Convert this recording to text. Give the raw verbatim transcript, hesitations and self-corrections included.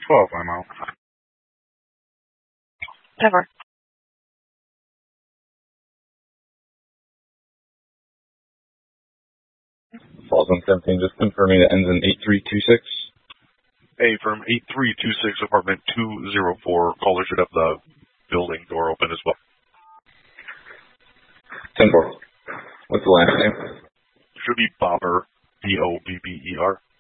twelve, I'm out. Never. Falls on seventeen, just confirming it ends in eight three two six. Hey, from eight three two six, apartment two oh four, caller should have the building door open as well. ten four. What's the last name? Should be Bobber, B O B B E R.